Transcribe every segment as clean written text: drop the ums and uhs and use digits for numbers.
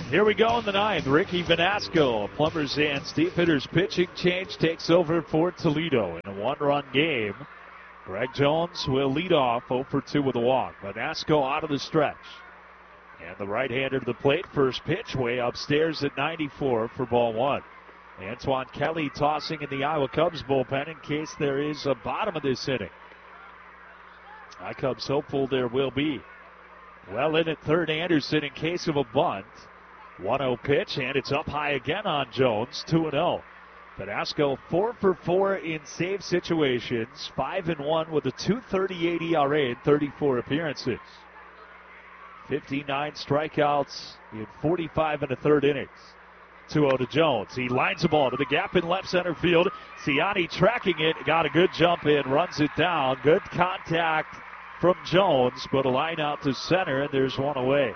Here we go in the ninth. Ricky Vanasco, Plumbers and Steve Hitter's pitching change takes over for Toledo in a one-run game. Greg Jones will lead off 0 for 2 with a walk. Vanasco out of the stretch. And the right-hander to the plate. First pitch way upstairs at 94 for ball one. Antoine Kelly tossing in the Iowa Cubs bullpen in case there is a bottom of this inning. Cubs hopeful there will be. Well in at third, Anderson in case of a bunt. 1-0 pitch, and it's up high again on Jones, 2-0. Vanasco 4 for 4 in save situations, 5-1 with a 2.38 ERA in 34 appearances. 59 strikeouts in 45 and a third innings. 2-0 to Jones. He lines the ball to the gap in left center field. Ciani tracking it, got a good jump in, runs it down. Good contact from Jones, but a line out to center, and there's one away.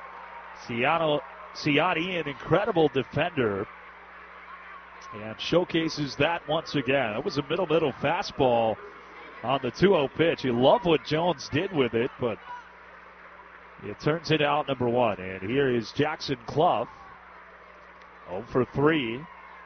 Ciani, an incredible defender, and showcases that once again. That was a middle fastball on the 2-0 pitch. You love what Jones did with it, but it turns it out number one. And here is Jackson Clough, 0 for 3.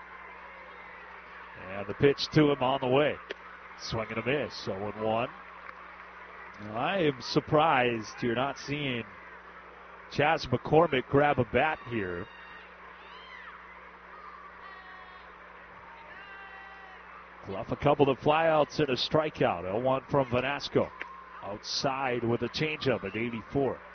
And the pitch to him on the way. Swing and a miss, 0-1. I am surprised you're not seeing Chas McCormick grab a bat here. Clough a couple of flyouts and a strikeout. 0-1 from Vanasco. Outside with a changeup at 84.